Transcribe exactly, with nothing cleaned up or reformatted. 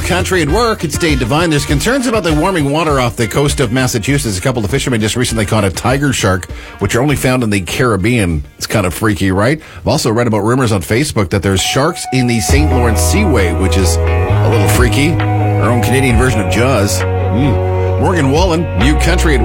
Country at Work. It's Dave Devine. There's concerns about the warming water off the coast of Massachusetts. A couple of fishermen just recently caught a tiger shark, which are only found in the Caribbean. It's kind of freaky, right? I've also read about rumors on Facebook that there's sharks in the Saint Lawrence Seaway, which is a little freaky. Our own Canadian version of Jaws. Mm. Morgan Wallen, New Country at